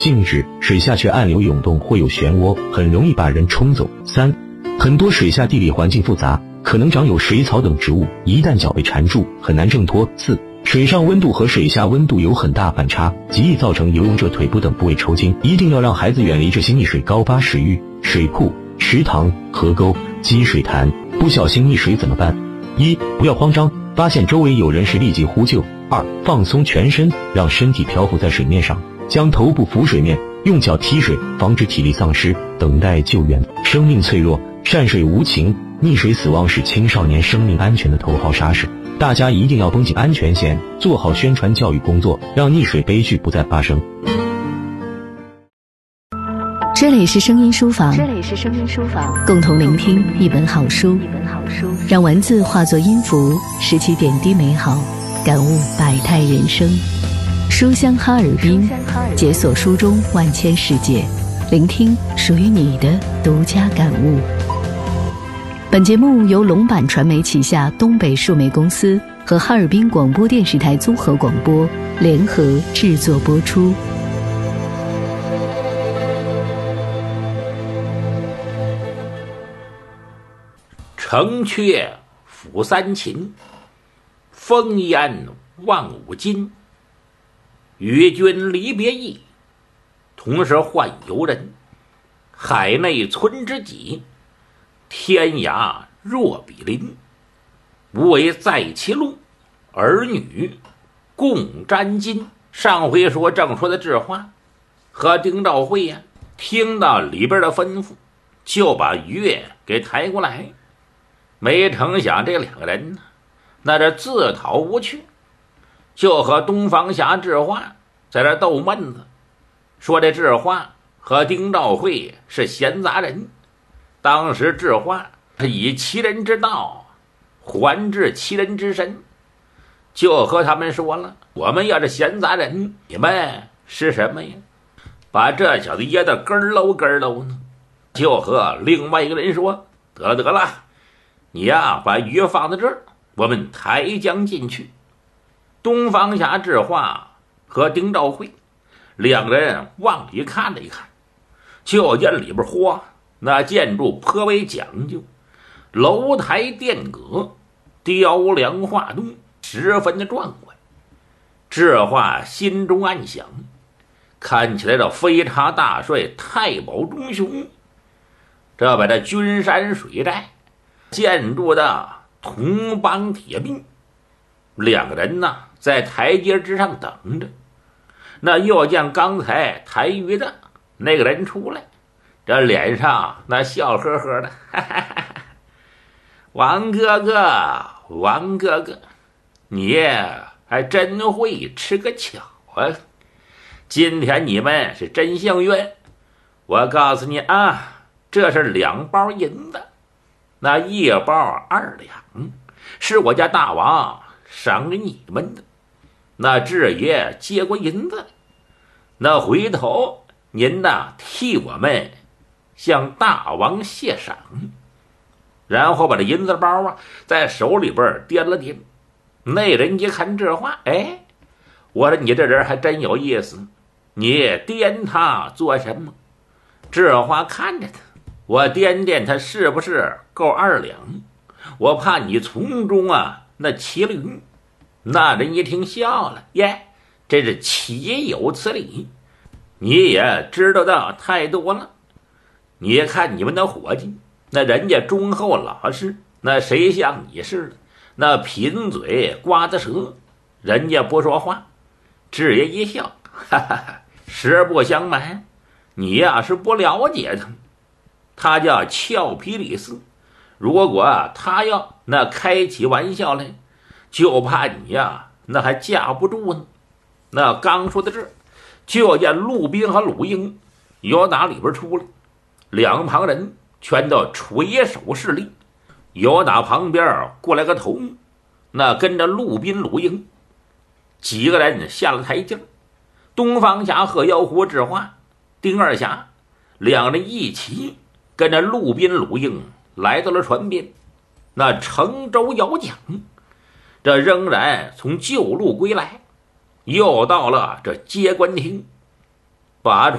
静止，水下却暗流涌动或有漩涡，很容易把人冲走。3. 很多水下地理环境复杂，可能长有水草等植物，一旦脚被缠住，很难挣脱。4. 水上温度和水下温度有很大反差，极易造成游泳者腿部等部位抽筋。一定要让孩子远离这些溺水高洼水域、水库、池塘、河沟、积水潭。不小心溺水怎么办？1. 不要慌张，发现周围有人时立即呼救。2. 放松全身，让身体漂浮在水面上，将头部浮水面，用脚踢水，防止体力丧失，等待救援。生命脆弱，善水无情，溺水死亡是青少年生命安全的头号杀手。大家一定要绷紧安全线，做好宣传教育工作，让溺水悲剧不再发生。 这里是声音书房，共同聆听一本好书，让文字化作音符，拾起点滴美好，感悟百态人生。书香哈尔滨，解锁书中万千世界，聆听属于你的独家感悟。本节目由龙板传媒旗下东北数媒公司和哈尔滨广播电视台综合广播联合制作播出。 城阙辅三秦，风烟望五津。与君离别意，同是宦游人。海内存知己，天涯若比邻。无为在其路，儿女共沾巾。上回正说的智化和丁兆会呀，听到里边的吩咐，就把月给抬过来。没成想这两个人呢，那这自讨无趣，就和东方侠智化在这斗闷子，说这智化和丁兆会是闲杂人。当时智化以其人之道还治其人之身，就和他们说了，我们要是闲杂人，你们是什么呀？把这小子噎得咯喽咯喽呢。就和另外一个人说，得了，你呀把鱼放在这儿，我们抬将进去。东方侠智化和丁兆会两人往里看了一看，就见里边那建筑颇为讲究，楼台殿阁，雕梁画栋，十分的壮观。智化心中暗想，看起来这飞差大帅太保中雄，这把这君山水寨建筑的铜帮铁壁。两个人呢在台阶之上等着，那又见刚才抬鱼的那个人出来，这脸上那笑呵呵的，哈哈哈哈。王哥哥，你还真会吃个巧啊！今天你们是真幸运，我告诉你啊，这是2包银子，那1包2两，是我家大王赏给你们的。那智爷接过银子，那回头您呐替我们向大王谢赏。然后把这银子包在手里边掂了掂。那人一看这话，我说你这人还真有意思，你掂他做什么？这话看着他，我掂他是不是够2两？我怕你从中那骑驴。那人一听笑了，这是岂有此理，你也知道的太多了。你看你们的伙计，那人家忠厚老实，那谁像你似的，那贫嘴瓜子舌，人家不说话。智爷一笑，哈哈哈，实不相瞒，你呀是不了解他叫俏皮李四。如果他要那开起玩笑来，就怕你呀那还架不住呢。那刚说到这儿，就见陆斌和鲁英由打里边出来，两旁人全都垂手侍立。由打旁边过来个头，那跟着陆斌鲁英几个人下了台阶。东方侠和妖狐智化、丁二侠两人一起跟着陆斌鲁英来到了船边。那乘舟摇桨，这仍然从旧路归来，又到了这接官厅。 把